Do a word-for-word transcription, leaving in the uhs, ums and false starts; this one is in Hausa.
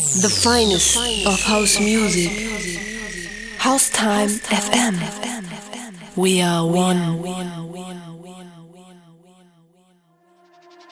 The finest of house music. House Time F M. We are one.